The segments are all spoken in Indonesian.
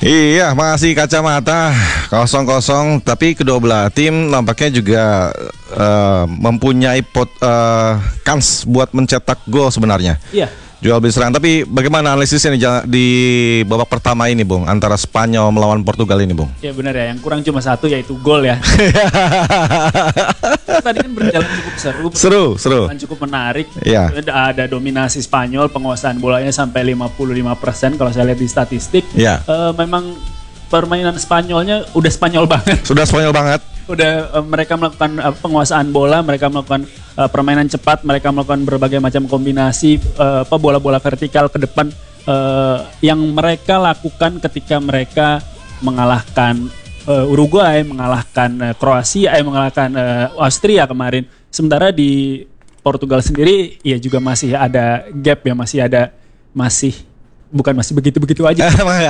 Iya, masih kacamata 0-0, tapi kedua belah tim nampaknya juga mempunyai kans buat mencetak gol sebenarnya. Iya. Jual beli serang. Tapi bagaimana analisisnya di babak pertama ini, Bung? Antara Spanyol melawan Portugal ini, Bung? Ya benar ya, yang kurang cuma satu yaitu gol ya. Tadi kan berjalan cukup seru. Cukup menarik. Ya. Ada dominasi Spanyol, penguasaan bolanya sampai 55% kalau saya lihat di statistik. Ya. Memang permainan Spanyolnya udah Spanyol banget. Sudah Spanyol banget. Udah mereka melakukan penguasaan bola, mereka melakukan permainan cepat, mereka melakukan berbagai macam kombinasi bola-bola vertikal ke depan yang mereka lakukan ketika mereka mengalahkan Uruguay, mengalahkan Kroasia, mengalahkan Austria kemarin. Sementara di Portugal sendiri ya juga masih ada gap ya, masih begitu-begitu aja.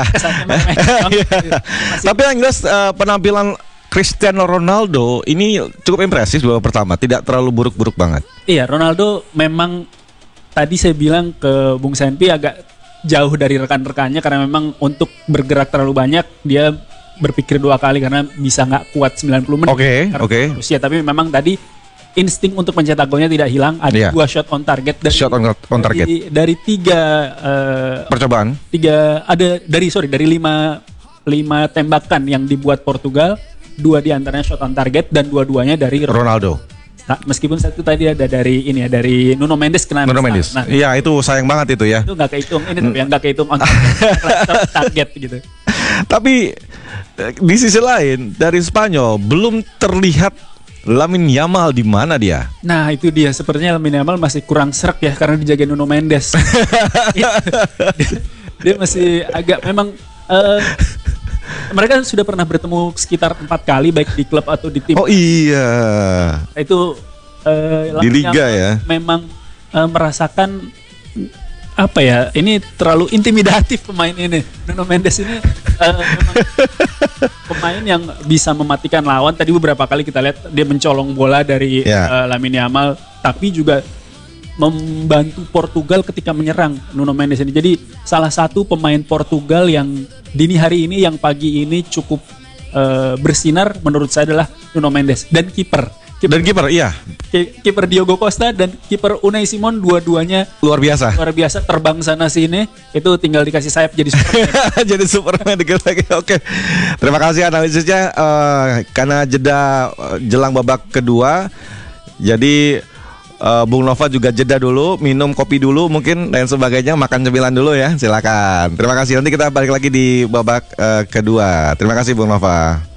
Tapi yang jelas penampilan Cristiano Ronaldo ini cukup impresif di babak pertama, tidak terlalu buruk-buruk banget. Iya, Ronaldo memang tadi saya bilang ke Bung Senpi agak jauh dari rekan-rekannya karena memang untuk bergerak terlalu banyak dia berpikir dua kali karena bisa nggak kuat 90 menit. Oke. Rusia, tapi memang tadi insting untuk mencetak golnya tidak hilang. Ada 2 shot on target dari 3 percobaan. Dari 5 tembakan yang dibuat Portugal. 2 diantaranya shot on target dan 2-duanya dari Ronaldo. Nah, meskipun satu tadi ada dari Nuno Mendes kena. Nah, iya itu sayang banget itu ya. Itu nggak kehitung. Ini tapi yang nggak kehitung on target gitu. Tapi di sisi lain dari Spanyol belum terlihat Lamine Yamal di mana dia. Nah itu dia, sepertinya Lamine Yamal masih kurang serek ya karena dijaga Nuno Mendes. dia masih agak memang. Mereka sudah pernah bertemu sekitar 4 kali baik di klub atau di tim. Oh iya. Itu di liga ya. Memang merasakan apa ya? Ini terlalu intimidatif pemain ini. Nuno Mendes ini memang pemain yang bisa mematikan lawan. Tadi beberapa kali kita lihat dia mencolong bola dari Lamine Yamal, tapi juga membantu Portugal ketika menyerang Nuno Mendes ini. Jadi salah satu pemain Portugal yang dini hari ini, yang pagi ini cukup bersinar menurut saya adalah Nuno Mendes dan kiper. Iya. Kiper Diogo Costa dan kiper Unai Simon, dua-duanya luar biasa terbang sana sini. Itu tinggal dikasih sayap jadi Superman. Jadi Superman lagi. Oke. Terima kasih analisisnya karena jeda jelang babak kedua. Jadi Bung Nova juga jeda dulu, minum kopi dulu mungkin dan sebagainya, makan cemilan dulu ya. Silakan. Terima kasih. Nanti kita balik lagi di babak kedua. Terima kasih Bung Nova.